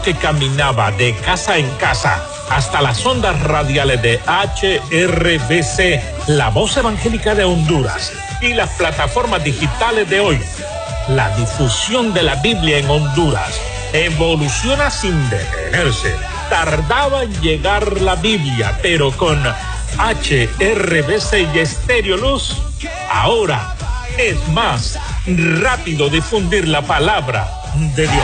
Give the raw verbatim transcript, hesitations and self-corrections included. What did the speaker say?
que caminaba de casa en casa hasta las ondas radiales de H R B C, la voz evangélica de Honduras, y las plataformas digitales de hoy. La difusión de la Biblia en Honduras evoluciona sin detenerse. Tardaba en llegar la Biblia, pero con H R B C y Estéreo Luz, ahora es más rápido difundir la palabra de Dios.